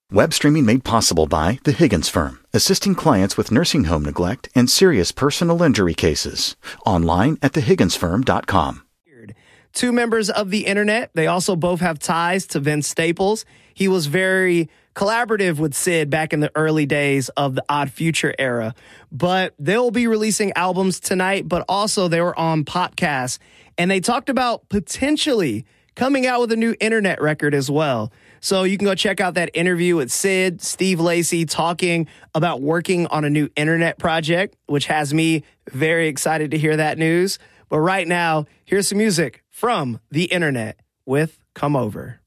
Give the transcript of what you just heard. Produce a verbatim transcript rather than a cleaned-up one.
Web streaming made possible by The Higgins Firm, assisting clients with nursing home neglect and serious personal injury cases. Online at the higgins firm dot com. Two members of the internet. They also both have ties to Vince Staples. He was very collaborative with Sid back in the early days of the Odd Future era. But they'll be releasing albums tonight, but also they were on podcasts, and they talked about potentially coming out with a new internet record as well. So you can go check out that interview with Sid, Steve Lacy, talking about working on a new internet project, which has me very excited to hear that news. But right now, here's some music from the internet with Come Over.